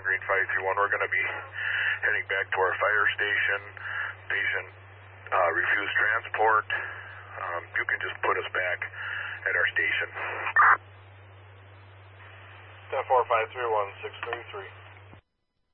Green 531. We're going to be heading back to our fire station. Patient refused transport. You can just put us back at our station. 10-4, 531, 633.